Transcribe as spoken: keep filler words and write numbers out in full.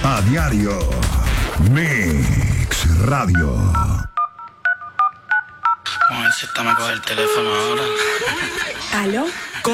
A diario. Mix Radio. Vamos a ver si esta me coge el teléfono ahora. ¿Aló?